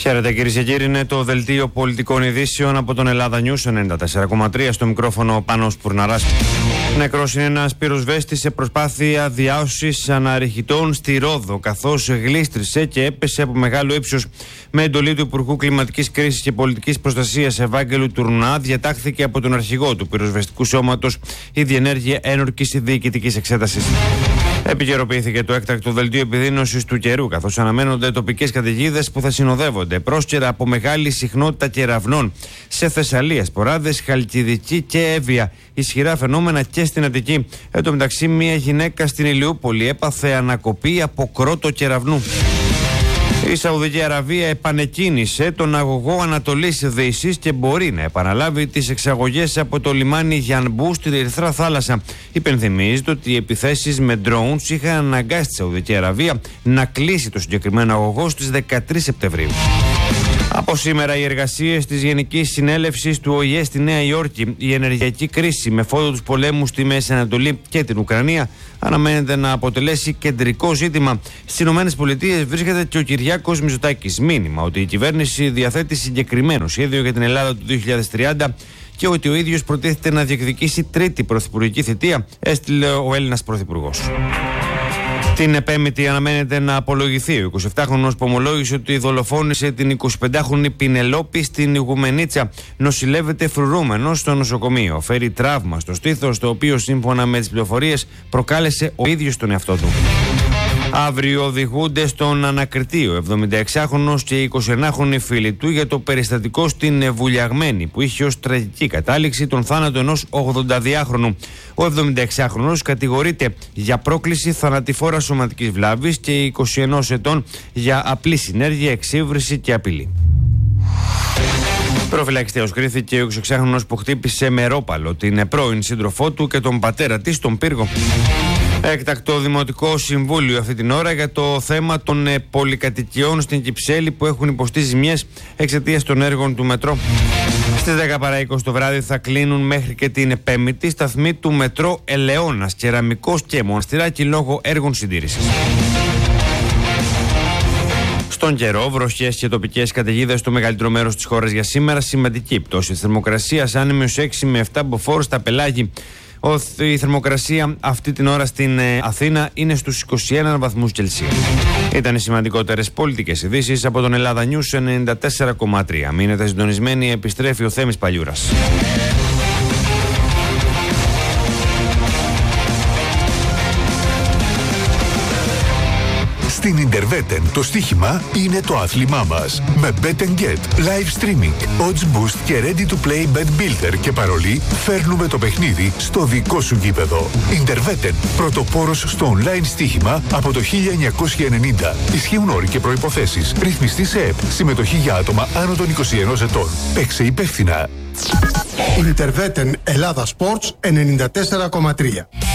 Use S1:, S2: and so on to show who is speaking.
S1: Χαίρετε κυρίες και κύριοι, είναι το δελτίο πολιτικών ειδήσεων από τον Ελλάδα News 94,3. Στο μικρόφωνο ο Πάνος Πουρναράς. Νεκρός είναι ένας πυροσβέστης σε προσπάθεια διάσωσης αναρριχητών στη Ρόδο, καθώς γλίστρισε και έπεσε από μεγάλο ύψος. Με εντολή του Υπουργού Κλιματικής Κρίσης και Πολιτικής Προστασίας Ευάγγελου Τουρνά, διατάχθηκε από τον αρχηγό του πυροσβεστικού σώματος η διενέργεια ένορκης διοικητικής εξέτασης. Επικαιροποιήθηκε το έκτακτο δελτίο επιδείνωσης του καιρού, καθώς αναμένονται τοπικές καταιγίδες που θα συνοδεύονται πρόσκαιρα από μεγάλη συχνότητα κεραυνών σε Θεσσαλία, Σποράδες, Χαλκιδική και Εύβοια. Ισχυρά φαινόμενα και στην Αττική. Εν τω μεταξύ, μια γυναίκα στην Ηλιούπολη έπαθε ανακοπή από κρότο κεραυνού. Η Σαουδική Αραβία επανεκκίνησε τον αγωγό Ανατολής-Δύσης και μπορεί να επαναλάβει τις εξαγωγές από το λιμάνι Γιανμπού στην Ερυθρά Θάλασσα. Υπενθυμίζεται ότι οι επιθέσεις με drones είχαν αναγκάσει τη Σαουδική Αραβία να κλείσει το συγκεκριμένο αγωγό στις 13 Σεπτεμβρίου. Από σήμερα οι εργασίες της Γενικής Συνέλευσης του ΟΗΕ στη Νέα Υόρκη, η ενεργειακή κρίση με φόντο τους πολέμους στη Μέση Ανατολή και την Ουκρανία αναμένεται να αποτελέσει κεντρικό ζήτημα. Στις ΗΠΑ βρίσκεται και ο Κυριάκος Μητσοτάκης. Μήνυμα ότι η κυβέρνηση διαθέτει συγκεκριμένο σχέδιο για την Ελλάδα του 2030 και ότι ο ίδιος προτίθεται να διεκδικήσει τρίτη πρωθυπουργική θητεία, έστειλε ο Έλληνας πρωθυπουργός. Την επέμητη αναμένεται να απολογηθεί ο 27χρονος που ομολόγησε ότι δολοφόνησε την 25χρονη Πινελόπη στην Ιγουμενίτσα. Νοσηλεύεται φρουρούμενος στο νοσοκομείο. Φέρει τραύμα στο στήθος, το οποίο σύμφωνα με τις πληροφορίες προκάλεσε ο ίδιος τον εαυτό του. Αύριο οδηγούνται στον ανακριτή ο 76χρονος και η 21χρονη φίλη του για το περιστατικό στην Βουλιαγμένη, που είχε ως τραγική κατάληξη τον θάνατο ενός 82χρονου. Ο 76χρονος κατηγορείται για πρόκληση θανατηφόρα σωματικής βλάβης και 21 ετών για απλή συνέργεια, εξύβριση και απειλή. Προφυλακιστέως κρίθηκε ο 26χρονος που χτύπησε με ρόπαλο την πρώην σύντροφό του και τον πατέρα της στον Πύργο. Έκτακτο Δημοτικό Συμβούλιο αυτή την ώρα για το θέμα των πολυκατοικιών στην Κυψέλη που έχουν υποστεί ζημιές εξαιτίας των έργων του μετρό. Στις 10 παρά 20 το βράδυ θα κλείνουν μέχρι και την Πέμπτη σταθμοί του μετρό Ελαιώνας, Κεραμικός και Μοναστηράκι λόγω έργων συντήρησης. Στον καιρό, βροχές και τοπικές καταιγίδες στο μεγαλύτερο μέρος της χώρας για σήμερα. Σημαντική πτώση της θερμοκρασίας, άνεμος 6 με 7 μποφόρ στα πελάγη. Η θερμοκρασία αυτή την ώρα στην Αθήνα είναι στους 21 βαθμούς Κελσίου. Ήταν οι σημαντικότερες πολιτικές ειδήσεις από τον Ελλάδα News 94,3. Μείνετε συντονισμένοι, επιστρέφει ο Θέμης Παλιούρας.
S2: Στην Ιντερβέτεν το στοίχημα είναι το άθλημά μας. Με Bet & Get, live streaming, odds boost και ready to play bet builder και παρολί, φέρνουμε το παιχνίδι στο δικό σου γήπεδο. Ιντερβέτεν, πρωτοπόρος στο online στοίχημα από το 1990. Ισχύουν όροι και προϋποθέσεις. Ρυθμιστή σε ΕΠ. Συμμετοχή για άτομα άνω των 21 ετών. Παίξε υπεύθυνα.
S3: Ιντερβέτεν Ελλάδα Sports 94,3.